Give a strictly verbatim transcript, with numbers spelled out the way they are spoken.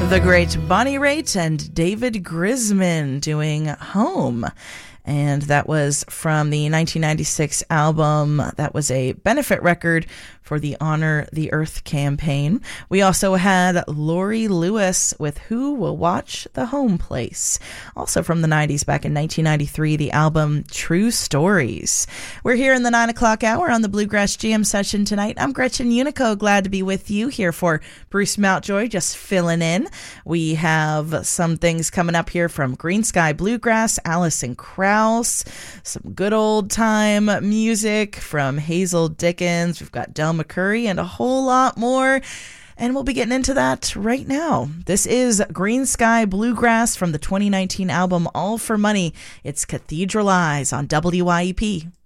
The great Bonnie Raitt and David Grisman doing Home. And that was from the nineteen ninety-six album. That was a benefit record for the Honor the Earth campaign. We also had Lori Lewis with Who Will Watch the Home Place. Also from the nineties, back in nineteen ninety-three, the album True Stories. We're here in the nine o'clock hour on the Bluegrass Jam session tonight. I'm Gretchen Unico, glad to be with you here for Bruce Mountjoy, just filling in. We have some things coming up here from Green Sky Bluegrass, Alison Krauss, some good old time music from Hazel Dickens. We've got Del McCurry and a whole lot more. And we'll be getting into that right now. This is Green Sky Bluegrass from the twenty nineteen album All for Money. It's Cathedral Eyes on W I E P.